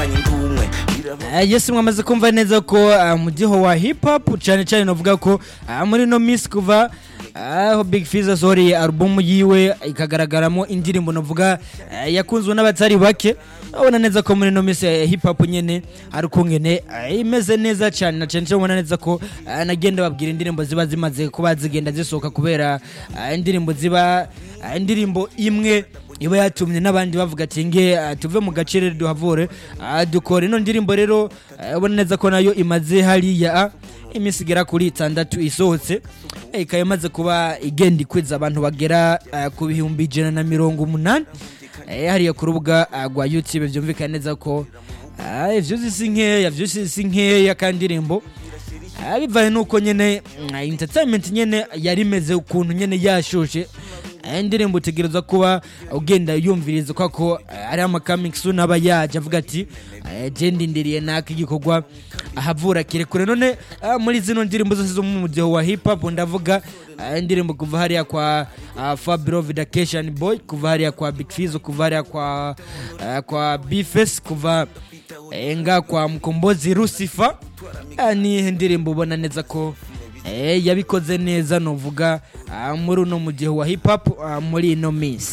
twagumanye ndumwe Yes mwamaze kumva neza ko mudiho wa hip hop cyane cyane novuga ko muri no miss kuva aho Big Fizzo sorry album yiwe ikagaragaramo indirimbo novuga yakunzwe n'abatari bake abona neza ko muri no miss hip hop nyene ari kungene imeze neza cyane na cyane ubona neza ko nagenda babwira indirimbo ziba zimaze kuba zigenda zisoka kubera indirimbo ziba indirimbo imwe iba yatumye n'abandi bavuga ati nge tuve mu gacere duhavure dukore no ndirimbo rero ubona neza ko nayo imaze hariya imisigera kuri 6 isohotse ikayamaze kuba igenda ikwiza abantu bagera ku bihumbi 180 hariya ku rubuga rwa YouTube byumvikana neza ko ivyo si nkeya kandi ndirimbo bivaye nuko nyene entertainment nyene yari meze ukuntu nyene yashoshe indirimbo utegereza kuba ugenda yumviriza kwako ari coming soon aba yaje avuga ati je ndindiriye naka igikorwa ahavura kirekure none muri zino ndirimbo zose zo mu mudiho wa hip hop ndavuga indirimbo kuva hariya kwa Fabio Vacation Boy kuva hariya kwa Big Fizzo kuva hariya kwa B-Face kuva enga kwa Mkombozi Lucifer ni indirimbo ubona neza ko yabikoze neza novuga muri uno mudiho wa hip hop muri ino miss